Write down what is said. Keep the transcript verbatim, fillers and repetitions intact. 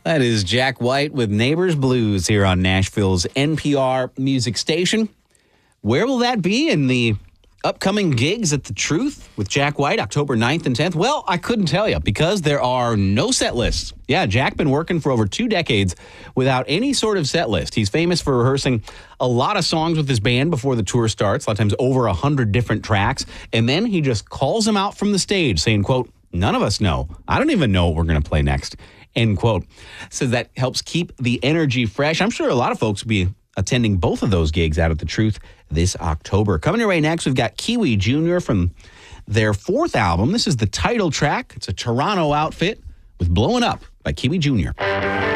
That is Jack White with Neighbors Blues here on Nashville's N P R music station. Where will that be in the upcoming gigs at The Truth with Jack White, October ninth and tenth? Well, I couldn't tell you because there are no set lists. Yeah, Jack been working for over two decades without any sort of set list. He's famous for rehearsing a lot of songs with his band before the tour starts, a lot of times over a hundred different tracks, and then he just calls them out from the stage saying, quote, "None of us know. I don't even know what we're going to play next." End quote. So that helps keep the energy fresh. I'm sure a lot of folks will be attending both of those gigs out at The Truth this October. Coming your way next, we've got Kiwi Junior from their fourth album. This is the title track. It's a Toronto outfit with Blowing Up by Kiwi Junior